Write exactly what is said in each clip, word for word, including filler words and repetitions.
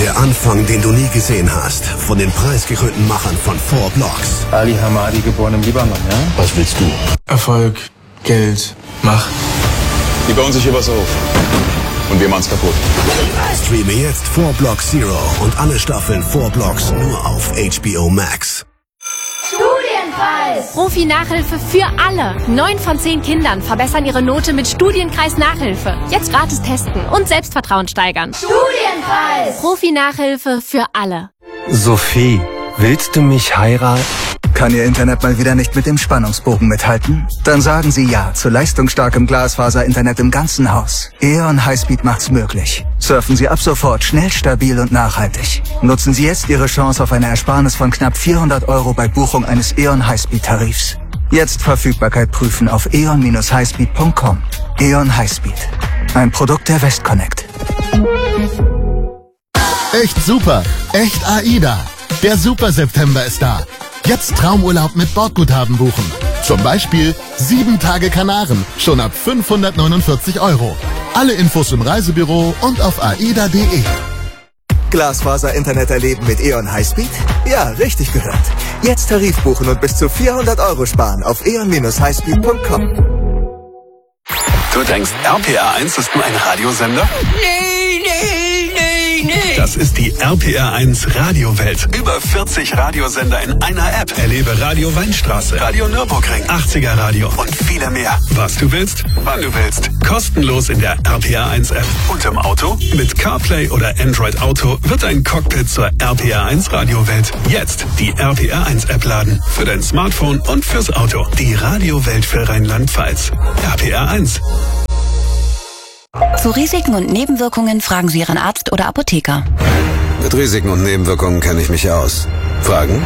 Der Anfang, den du nie gesehen hast, von den preisgekrönten Machern von Four Blocks. Ali Hamadi, geboren im Libanon, ja? Was willst du? Erfolg, Geld, Macht. Die bauen sich hier was auf. Und wir machen's kaputt. Streame jetzt Four Blocks Zero und alle Staffeln Four Blocks nur auf H B O Max. Studienpreis! Profi-Nachhilfe für alle. Neun von zehn Kindern verbessern ihre Note mit Studienkreis-Nachhilfe. Jetzt gratis testen und Selbstvertrauen steigern. Studienpreis! Profi-Nachhilfe für alle. Sophie, willst du mich heiraten? Kann Ihr Internet mal wieder nicht mit dem Spannungsbogen mithalten? Dann sagen Sie ja zu leistungsstarkem Glasfaser-Internet im ganzen Haus. E.ON Highspeed macht's möglich. Surfen Sie ab sofort schnell, stabil und nachhaltig. Nutzen Sie jetzt Ihre Chance auf eine Ersparnis von knapp vierhundert Euro bei Buchung eines E.ON Highspeed-Tarifs. Jetzt Verfügbarkeit prüfen auf e o n dash highspeed punkt com. E.ON Highspeed. Ein Produkt der Westconnect. Echt super. Echt AIDA. Der Super September ist da. Jetzt Traumurlaub mit Bordguthaben buchen. Zum Beispiel sieben Tage Kanaren, schon ab fünfhundertneunundvierzig Euro. Alle Infos im Reisebüro und auf aida punkt de. Glasfaser-Internet erleben mit E.ON Highspeed? Ja, richtig gehört. Jetzt Tarif buchen und bis zu vierhundert Euro sparen auf e o n dash highspeed punkt com. Du denkst, R P R eins ist nur ein Radiosender? Nee, nee, nee, nee. Das ist die R P R eins Radiowelt. Über vierzig Radiosender in einer App. Erlebe Radio Weinstraße, Radio Nürburgring, achtziger Radio und viele mehr. Was du willst, wann du willst. Kostenlos in der R P R eins App. Und im Auto? Mit CarPlay oder Android Auto wird ein Cockpit zur R P R eins Radiowelt. Jetzt die R P R eins App laden. Für dein Smartphone und fürs Auto. Die Radiowelt für Rheinland-Pfalz. R P R eins. Zu Risiken und Nebenwirkungen fragen Sie Ihren Arzt oder Apotheker. Mit Risiken und Nebenwirkungen kenne ich mich aus. Fragen?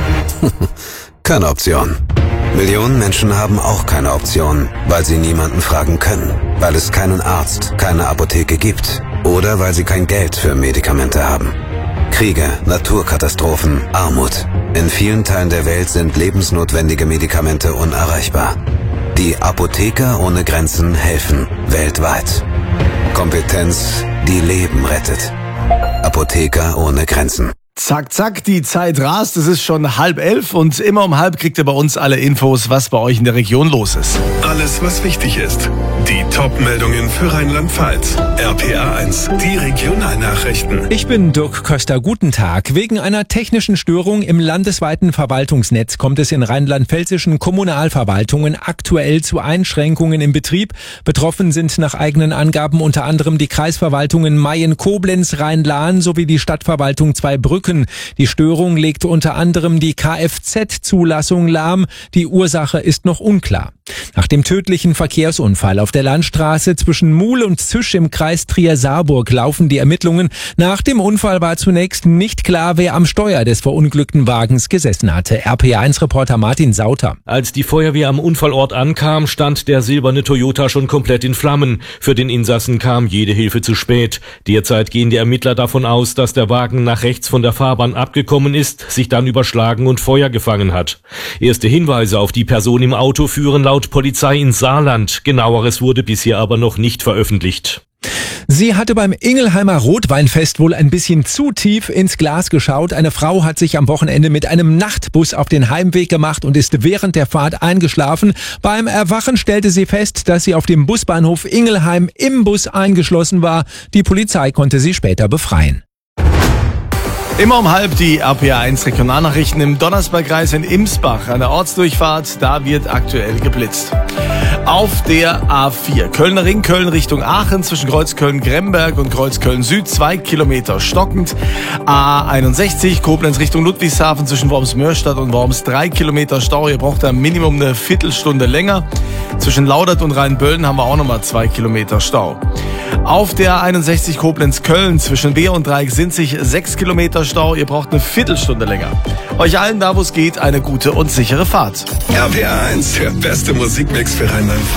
Keine Option. Millionen Menschen haben auch keine Option, weil sie niemanden fragen können, weil es keinen Arzt, keine Apotheke gibt oder weil sie kein Geld für Medikamente haben. Kriege, Naturkatastrophen, Armut. In vielen Teilen der Welt sind lebensnotwendige Medikamente unerreichbar. Die Apotheker ohne Grenzen helfen weltweit. Kompetenz, die Leben rettet. Apotheker ohne Grenzen. Zack, zack, die Zeit rast. Es ist schon halb elf und immer um halb kriegt ihr bei uns alle Infos, was bei euch in der Region los ist. Alles, was wichtig ist. Die Top-Meldungen für Rheinland-Pfalz. R P R eins, die Regionalnachrichten. Ich bin Dirk Köster. Guten Tag. Wegen einer technischen Störung im landesweiten Verwaltungsnetz kommt es in rheinland-pfälzischen Kommunalverwaltungen aktuell zu Einschränkungen im Betrieb. Betroffen sind nach eigenen Angaben unter anderem die Kreisverwaltungen Mayen-Koblenz, Rhein-Lahn sowie die Stadtverwaltung Zweibrücken. Die Störung legt unter anderem die Kfz-Zulassung lahm. Die Ursache ist noch unklar. Nach dem tödlichen Verkehrsunfall auf der Landstraße zwischen Muhl und Züsch im Kreis Trier-Saarburg laufen die Ermittlungen. Nach dem Unfall war zunächst nicht klar, wer am Steuer des verunglückten Wagens gesessen hatte. R P R eins Reporter Martin Sauter. Als die Feuerwehr am Unfallort ankam, stand der silberne Toyota schon komplett in Flammen. Für den Insassen kam jede Hilfe zu spät. Derzeit gehen die Ermittler davon aus, dass der Wagen nach rechts von der Fahrbahn abgekommen ist, sich dann überschlagen und Feuer gefangen hat. Erste Hinweise auf die Person im Auto führen laut Polizei ins Saarland. Genaueres wurde bisher aber noch nicht veröffentlicht. Sie hatte beim Ingelheimer Rotweinfest wohl ein bisschen zu tief ins Glas geschaut. Eine Frau hat sich am Wochenende mit einem Nachtbus auf den Heimweg gemacht und ist während der Fahrt eingeschlafen. Beim Erwachen stellte sie fest, dass sie auf dem Busbahnhof Ingelheim im Bus eingeschlossen war. Die Polizei konnte sie später befreien. Immer um halb die R P R eins Regionalnachrichten im Donnersbergkreis in Imsbach. An der Ortsdurchfahrt, da wird aktuell geblitzt. Auf der A vier, Kölner Ring, Köln Richtung Aachen, zwischen Kreuzköln-Gremberg und Kreuzköln-Süd, zwei Kilometer stockend. A einundsechzig, Koblenz Richtung Ludwigshafen, zwischen Worms-Mörstadt und Worms, drei Kilometer Stau. Ihr braucht da Minimum eine Viertelstunde länger. Zwischen Laudert und Rheinböllen haben wir auch nochmal zwei Kilometer Stau. Auf der A einundsechzig Koblenz-Köln, zwischen Beer und Dreieck sind sich sechs Kilometer Stau. Ihr braucht eine Viertelstunde länger. Euch allen da, wo es geht, eine gute und sichere Fahrt. R P R eins, der beste Musikmix für Rheinland-Pfalz.